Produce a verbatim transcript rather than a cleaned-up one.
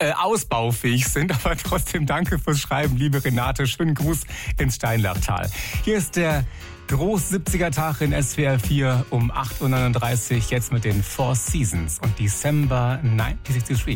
äh, ausbaufähig sind. Aber trotzdem danke fürs Schreiben, liebe Renate. Schönen Gruß ins Steinlachtal. Hier ist der Groß-siebziger-Tag in S W R vier um acht Uhr neununddreißig. Jetzt mit den Four Seasons und December neunzehnhundertdreiundsiebzig.